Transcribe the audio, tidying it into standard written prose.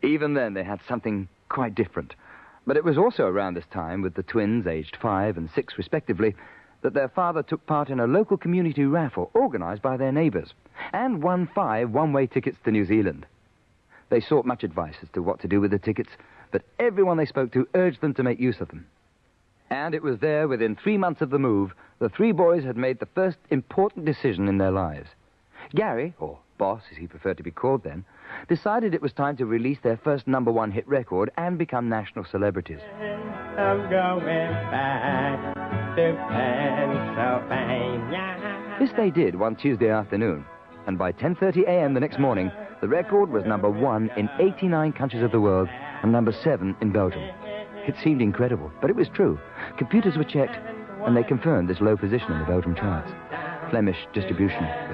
Even then, they had something quite different. But it was also around this time, with the twins, aged 5 and 6 respectively, that their father took part in a local community raffle organised by their neighbours, and won 5 one-way tickets to New Zealand. They sought much advice as to what to do with the tickets, but everyone they spoke to urged them to make use of them. And it was there, within 3 months of the move, the 3 boys had made the first important decision in their lives. Gary, or Boss as he preferred to be called then, decided it was time to release their first #1 hit record and become national celebrities. I'm going back to Pennsylvania. This they did one Tuesday afternoon, and by 10:30 a.m. the next morning, the record was #1 in 89 countries of the world and #7 in Belgium. It seemed incredible, but it was true. Computers were checked, and they confirmed this low position in the Belgium charts. Flemish distribution